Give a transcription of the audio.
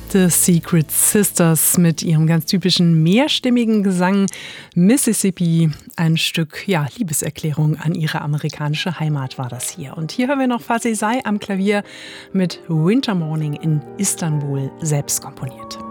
The Secret Sisters mit ihrem ganz typischen mehrstimmigen Gesang Mississippi. Ein Stück, ja, Liebeserklärung an ihre amerikanische Heimat war das hier. Und hier hören wir noch Fatih Say am Klavier mit Winter Morning in Istanbul, selbst komponiert.